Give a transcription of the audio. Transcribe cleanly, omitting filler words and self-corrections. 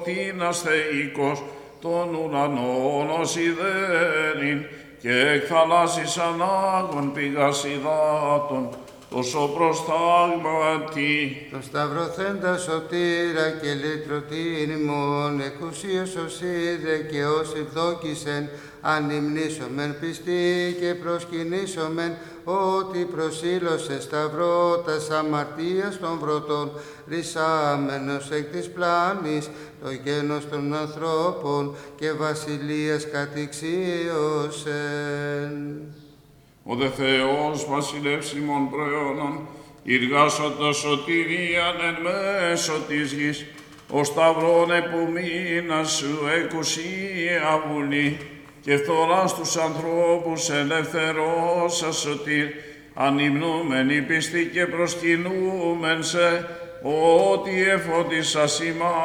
τίνας θεϊκός των ουρανών ως ιδέριν και εκ θαλάσσης ανάγων πηγάς υδάτων, τόσο προστάγματι. Το σταυρωθέντα σωτήρα και λύτρωτη ημών, εκουσίως ως είδε και ως ευδόκησεν, ανυμνήσομεν πιστή και προσκυνήσομεν, ότι προσήλωσε σταυρό τας αμαρτίας των βρωτών, ρισάμενος εκ της πλάνης, το γένος των ανθρώπων και βασιλείας κατηξίωσεν. Ο δε Θεός βασιλεύς ημών προαιώνων, ηργάσοντα σωτηρίαν εν μέσω της γης, ο σταυρόν επομείνα σου εκουσία βουλή, και φθοράς τους ανθρώπους ελευθερώσα σωτήρ, ανυμνούμενοι πιστοί και προσκυνούμεν σε, ότι εφώτισας ημάς